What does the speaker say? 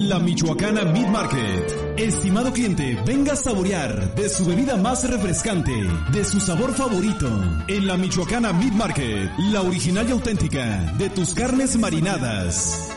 La Michoacana Meat Market. Estimado cliente, venga a saborear de su bebida más refrescante, de su sabor favorito. En La Michoacana Meat Market, la original y auténtica de tus carnes marinadas.